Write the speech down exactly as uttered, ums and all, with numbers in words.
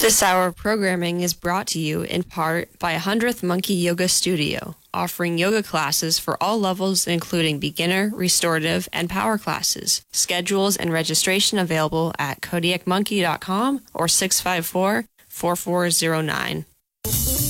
This hour of programming is brought to you in part by one hundredth Monkey Yoga Studio, offering yoga classes for all levels including beginner, restorative, and power classes. Schedules and registration available at kodiak monkey dot com or six five four, four four zero nine.